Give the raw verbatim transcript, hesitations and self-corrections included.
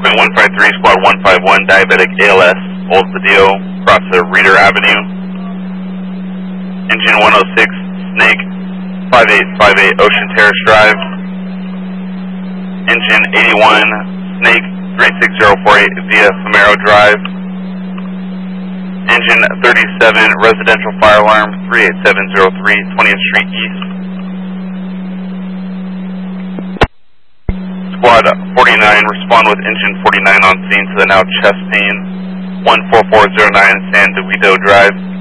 Point one five three, Squad one five one, Diabetic A L S, Old Padillo, across the Reader Avenue. Engine one oh six, Snake, five eight five eight, Ocean Terrace Drive. Engine eighty-one, Snake, three six zero four eight, via Famaro Drive. Engine thirty-seven, Residential Fire Alarm, three eight seven zero three, twentieth Street East. Squad forty-nine, respond with engine forty-nine on scene to the now chest pain, one four four zero nine San Duido Drive.